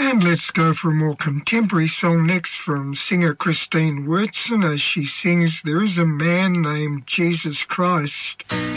And let's go for a more contemporary song next from singer Christine Wurtson as she sings There is a Man Named Jesus Christ.